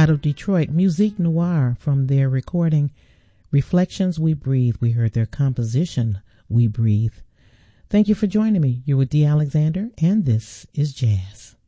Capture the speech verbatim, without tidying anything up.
Out of Detroit, Musique Noire from their recording Reflections We Breathe. We heard their composition, We Breathe. Thank you for joining me. You're with Dee Alexander, and this is Jazz.